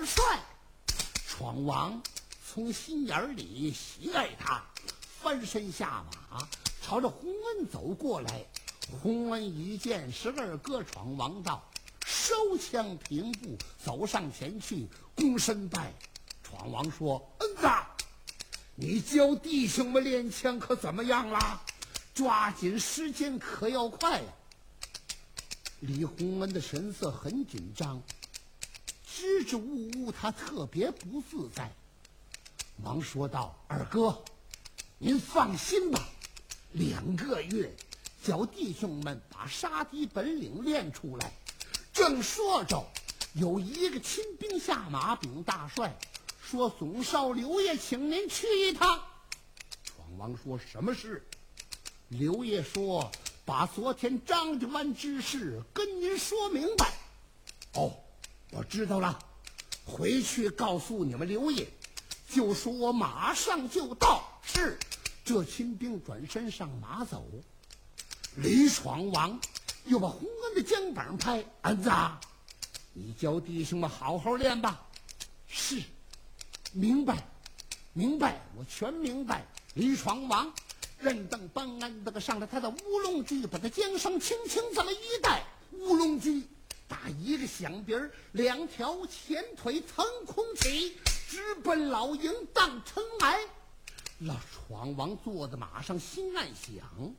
元帅。闯王从心眼里喜爱他，翻身下马，朝着洪恩走过来。洪恩一见是二哥闯王道，收枪平步，走上前去，躬身拜。闯王说：“恩子，你教弟兄们练枪可怎么样了？抓紧时间，可要快呀！”李洪恩的神色很紧张，支支吾吾，他特别不自在，忙说道：“二哥，您放心吧，2个月叫弟兄们把杀敌本领练出来。”正说着，有一个亲兵下马禀大帅，说总少刘爷请您去一趟。闯王说：“什么事？”刘爷说：“把昨天张家湾之事跟您说明白。”哦，我知道了，回去告诉你们刘爷，就说我马上就到。是。这亲兵转身上马走。李闯王又把洪恩的肩膀拍：“恩子，你教弟兄们好好练吧。”是，明白，明白，我全明白。李闯王任邓邦安那个上了他的乌龙驹，把他缰绳轻轻这么一带，乌龙驹打一个响鼻儿，2条前腿腾空起，直奔老营当尘埃。那闯王坐在马上，心暗想：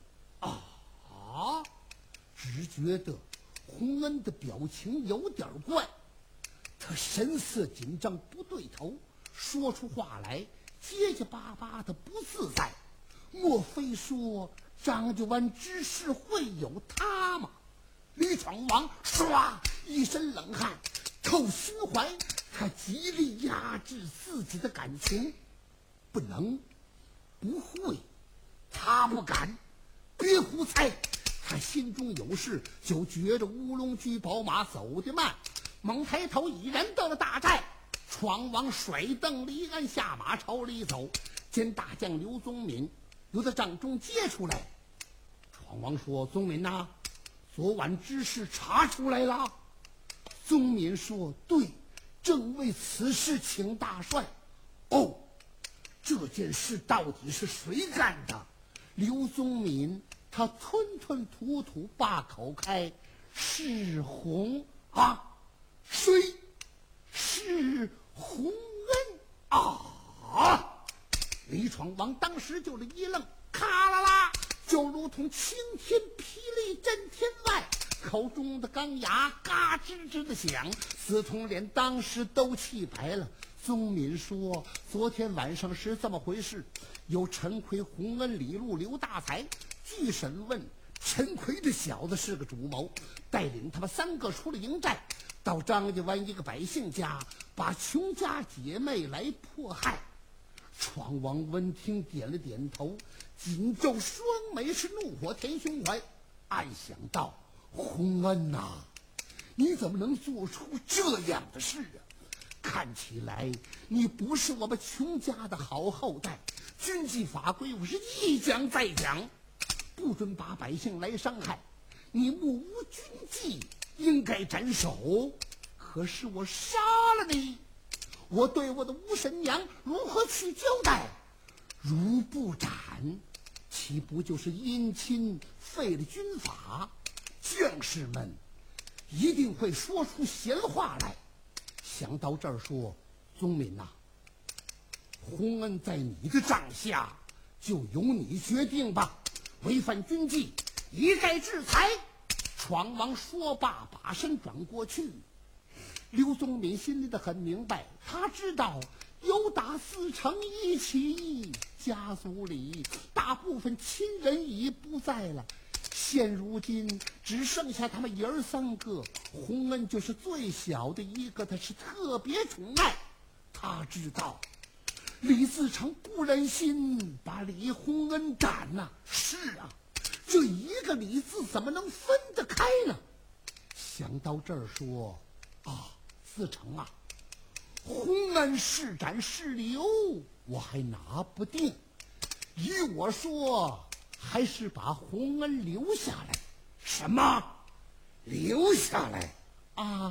只觉得洪恩的表情有点怪，他神色紧张，不对头，说出话来结结巴巴的，不自在。莫非说张家湾之事会有他吗？李闯王唰一身冷汗透心怀，他极力压制自己的感情，不能，不会，他不敢，别胡猜。他心中有事，就觉着乌龙驹宝马走得慢，猛抬头已然到了大寨。闯王甩蹬离鞍下马朝里走，见大将刘宗敏由他帐中接出来。闯王说：“宗敏呐，昨晚之事查出来了。”宗敏说：“对，正为此事请大帅。”哦，这件事到底是谁干的？刘宗敏他吞吞吐吐把口开：“是洪啊，谁？是洪恩啊！”李闯王当时就是一愣，咔啦啦，就如同晴天霹雳震天外，口中的钢牙嘎吱吱的响，司徒连当时都气白了。宗敏说：“昨天晚上是这么回事，有陈奎、洪恩、李禄、刘大才。据审问，陈奎这小子是个主谋，带领他们3个出了营寨，到张家湾一个百姓家，把穷家姐妹来迫害。”闯王闻听点了点头，紧皱双眉，是怒火填胸怀，暗想到：“洪恩呐，你怎么能做出这样的事啊？看起来你不是我们穷家的好后代。军纪法规我是一讲再讲，不准把百姓来伤害。你目无军纪，应该斩首。可是我杀了你，我对我的吴婶娘如何去交代？如不斩，岂不就是姻亲废了军法？将士们一定会说出闲话来。”想到这儿说：“宗敏呐，洪恩在你的帐下，就由你决定吧。违反军纪，一概制裁。”闯王说罢，把身转过去。刘宗敏心里的很明白，他知道有打4城1起义，家族里大部分亲人已不在了，现如今只剩下他们爷儿3个，洪恩就是最小的一个，他是特别宠爱。他知道李自成不忍心把李洪恩斩呐。是啊，这一个李字怎么能分得开呢？想到这儿说：“自成啊，洪恩是斩是留，我还拿不定。依我说，还是把洪恩留下来。”什么？留下来？